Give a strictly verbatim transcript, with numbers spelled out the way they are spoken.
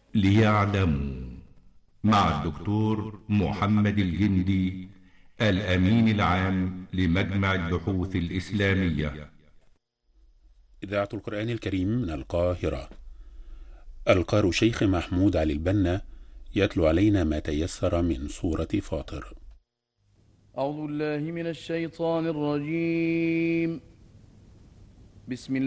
ليعلموا، مع الدكتور محمد الجندي، الأمين العام لمجمع البحوث الإسلامية. إذاعة القرآن الكريم من القاهرة. القارئ شيخ محمود علي البنا يتلو علينا ما تيسر من سورة فاطر. أعوذ بالله من الشيطان الرجيم. بسم الله